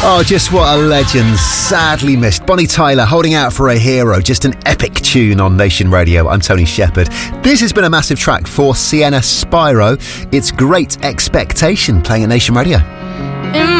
Oh, just what a legend. Sadly missed. Bonnie Tyler, Holding Out for a Hero. Just an epic tune on Nation Radio. I'm Tony Shepherd. This has been a massive track for Sienna Spyro. It's Great Expectation, playing at Nation Radio.